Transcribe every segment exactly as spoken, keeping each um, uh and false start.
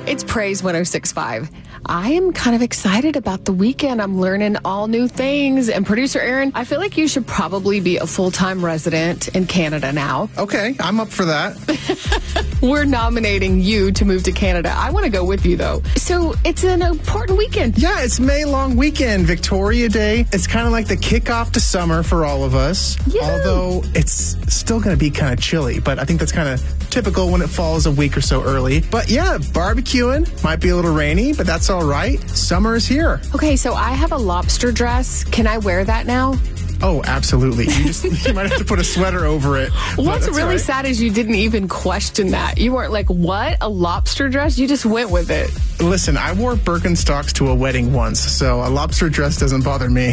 It's Praise one oh six point five. I am kind of excited about the weekend. I'm learning all new things. And producer Aaron, I feel like you should probably be a full-time resident in Canada now. Okay, I'm up for that. We're nominating you to move to Canada. I want to go with you, though. So it's an important weekend. Yeah, it's May long weekend, Victoria Day. It's kind of like the kickoff to summer for all of us. Yeah. Although it's still going to be kind of chilly, but I think that's kind of typical when it falls a week or so early. But yeah, barbecuing. Might be a little rainy, but that's all right. Summer is here. Okay, so I have a lobster dress. Can I wear that now? Oh, absolutely. You just you might have to put a sweater over it. What's really right. sad is you didn't even question that. You weren't like, what? A lobster dress? You just went with it. Listen, I wore Birkenstocks to a wedding once, so a lobster dress doesn't bother me.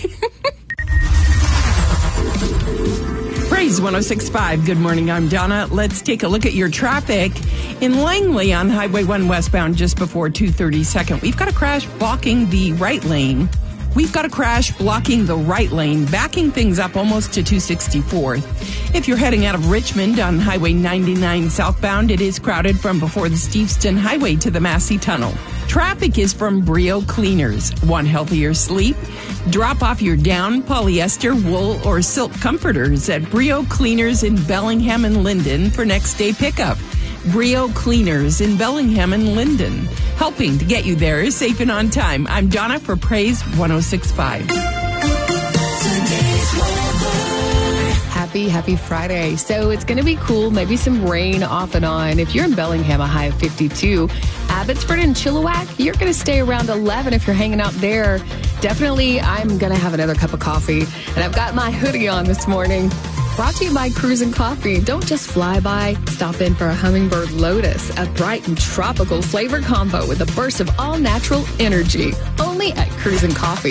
Praise one oh six point five. Good morning. I'm Donna. Let's take a look at your traffic. In Langley on Highway one westbound just before two thirty-second, we've got a crash blocking the right lane. We've got a crash blocking the right lane, backing things up almost to two sixty-fourth. If you're heading out of Richmond on Highway ninety-nine southbound, it is crowded from before the Steveston Highway to the Massey Tunnel. Traffic is from Brio Cleaners. Want healthier sleep? Drop off your down, polyester, wool, or silk comforters at Brio Cleaners in Bellingham and Linden for next day pickup. Brio Cleaners in Bellingham and Linden, helping to get you there safe and on time. I'm Donna for Praise one oh six point five. Happy, happy Friday. So it's going to be cool. Maybe some rain off and on. If you're in Bellingham, a high of fifty-two. Abbotsford and Chilliwack, you're going to stay around eleven if you're hanging out there. Definitely, I'm going to have another cup of coffee. And I've got my hoodie on this morning. Brought to you by Cruisin' Coffee. Don't just fly by. Stop in for a Hummingbird Lotus, a bright and tropical flavor combo with a burst of all-natural energy. Only at Cruisin' Coffee.